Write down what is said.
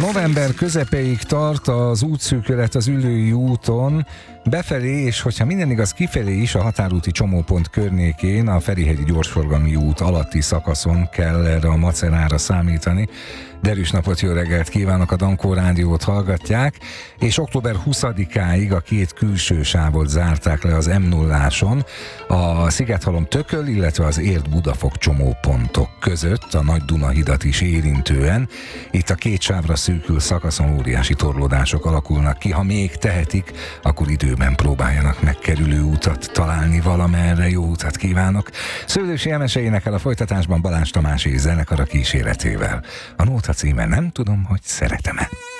November közepéig tart az útszűkület az Üllői úton, befelé, és hogyha minden igaz, kifelé is a határúti csomópont környékén, a Ferihegyi gyorsforgalmi út alatti szakaszon kell erre a macerára számítani. Derűs napot, jó reggelt kívánok, a Dankó Rádiót hallgatják, és október 20-áig a két külső sávot zárták le az M0-áson, a Szigethalom-Tököl, illetve az Érd-Budafok csomópontok között, a Nagy Duna hidat is érintően. Itt a két sávra szűkül szakaszon óriási torlódások alakulnak ki. Ha még tehetik, akkor időben próbáljanak megkerülő utat találni valamerre. Jó utat kívánok! Szőlősi Emese énekel a folytatásban Balázs Tamás és zenekara kíséretével. A nóta címe Nem tudom, hogy szeretem-e.